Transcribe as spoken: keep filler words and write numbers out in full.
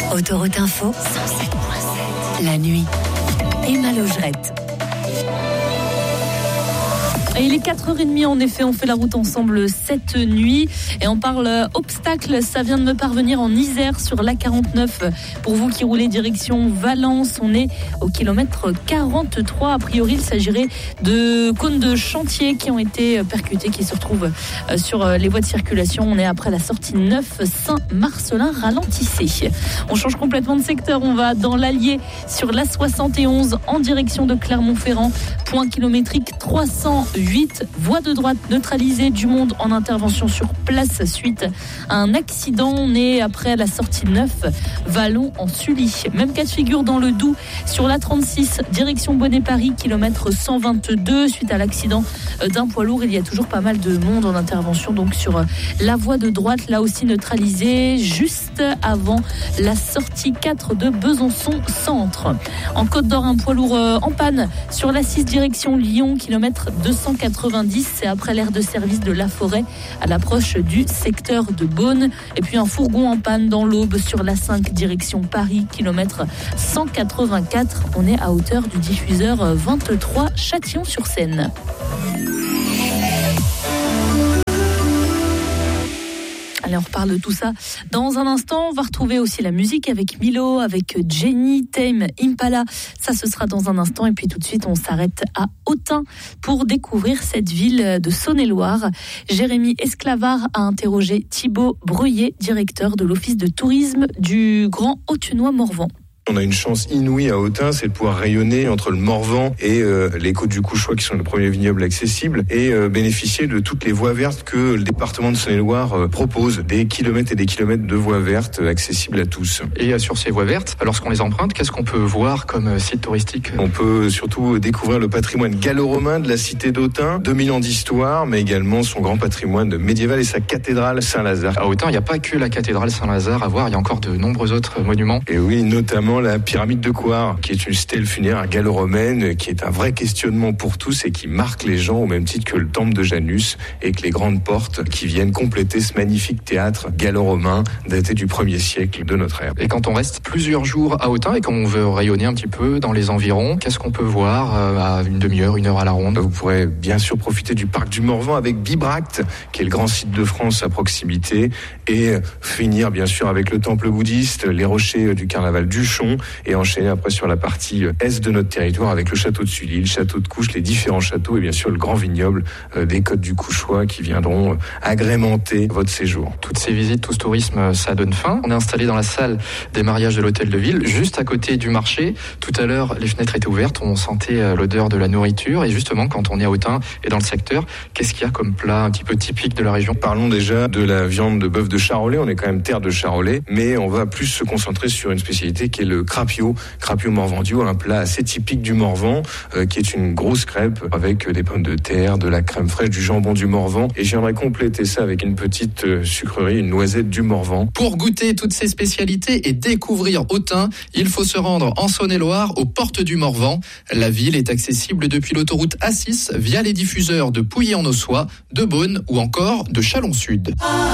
Autoroute Info, cent sept virgule sept. La nuit. Emma Logerette. Et il est quatre heures trente, en effet, on fait la route ensemble cette nuit et on parle obstacle. Ça vient de me parvenir en Isère sur l'A quarante-neuf. Pour vous qui roulez direction Valence, on est au kilomètre quarante-trois. A priori, il s'agirait de cônes de chantier qui ont été percutés, qui se retrouvent sur les voies de circulation. On est après la sortie neuf Saint-Marcelin. Ralentissez. On change complètement de secteur. On va dans l'Allier sur l'A soixante et onze en direction de Clermont-Ferrand. Point kilométrique trois cent huit. Voie de droite neutralisée, du monde en intervention sur place suite à un accident. On est après la sortie neuf Vallon en Sully. Même cas de figure dans le Doubs sur l'A trente-six direction Bonnet-Paris, kilomètre cent vingt-deux. Suite à l'accident d'un poids lourd, il y a toujours pas mal de monde en intervention donc sur la voie de droite, là aussi neutralisée juste avant la sortie quatre de Besançon Centre. En Côte d'Or, un poids lourd en panne sur l'A six direction Lyon, kilomètre deux cent quatre-vingt-dix, c'est après l'aire de service de La Forêt à l'approche du secteur de Beaune. Et puis un fourgon en panne dans l'Aube sur l'A cinq direction Paris, kilomètre cent quatre-vingt-quatre. On est à hauteur du diffuseur vingt-trois Châtillon-sur-Seine. Allez, on reparle de tout ça dans un instant. On va retrouver aussi la musique avec Milo, avec Jenny, Tame Impala. Ça, ce sera dans un instant. Et puis tout de suite, on s'arrête à Autun pour découvrir cette ville de Saône-et-Loire. Jérémy Esclavard a interrogé Thibaut Breuillet, directeur de l'office de tourisme du Grand Autunois-Morvan. On a une chance inouïe à Autun, c'est de pouvoir rayonner entre le Morvan et euh, les côtes du Couchois qui sont le premier vignoble accessible et euh, bénéficier de toutes les voies vertes que le département de Saône-et-Loire euh, propose. Des kilomètres et des kilomètres de voies vertes euh, accessibles à tous. Et euh, sur ces voies vertes, lorsqu'on les emprunte, qu'est-ce qu'on peut voir comme euh, site touristique ? On peut surtout découvrir le patrimoine gallo-romain de la cité d'Autun, deux mille ans d'histoire, mais également son grand patrimoine médiéval et sa cathédrale Saint-Lazare. À Autun, il n'y a pas que la cathédrale Saint-Lazare à voir, il y a encore de nombreux autres monuments. Et oui, notamment la pyramide de Coire, qui est une stèle funéraire gallo-romaine, qui est un vrai questionnement pour tous et qui marque les gens au même titre que le temple de Janus et que les grandes portes qui viennent compléter ce magnifique théâtre gallo-romain daté du premier siècle de notre ère. Et quand on reste plusieurs jours à Autun et qu'on veut rayonner un petit peu dans les environs, qu'est-ce qu'on peut voir à une demi-heure, une heure à la ronde ? Vous pourrez bien sûr profiter du parc du Morvan avec Bibracte, qui est le grand site de France à proximité, et finir bien sûr avec le temple bouddhiste, les rochers du carnaval d'Uchon, et enchaîner après sur la partie est de notre territoire avec le château de Sully, le château de Couches, les différents châteaux et bien sûr le grand vignoble des côtes du Couchois qui viendront agrémenter votre séjour. Toutes ces visites, tout ce tourisme, ça donne faim. On est installé dans la salle des mariages de l'hôtel de ville, juste à côté du marché. Tout à l'heure, les fenêtres étaient ouvertes, on sentait l'odeur de la nourriture et justement quand on est à Autun et dans le secteur, qu'est-ce qu'il y a comme plat un petit peu typique de la région ? Parlons déjà de la viande de bœuf de Charolais, on est quand même terre de Charolais, mais on va plus se concentrer sur une spécialité qui est le crapio. Crapio morvandio, un plat assez typique du Morvan, euh, qui est une grosse crêpe avec des pommes de terre, de la crème fraîche, du jambon du Morvan. Et j'aimerais compléter ça avec une petite euh, sucrerie, une noisette du Morvan. Pour goûter toutes ces spécialités et découvrir Autun, il faut se rendre en Saône-et-Loire, aux portes du Morvan. La ville est accessible depuis l'autoroute A six via les diffuseurs de Pouilly-en-Ossois, de Beaune ou encore de Chalon-Sud.